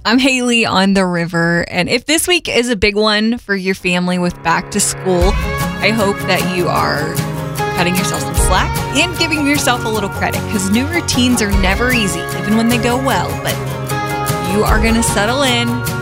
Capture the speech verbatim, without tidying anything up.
I'm Haley on the river, and if this week is a big one for your family with back to school, I hope that you are cutting yourself some slack and giving yourself a little credit, because new routines are never easy, even when they go well, but you are going to settle in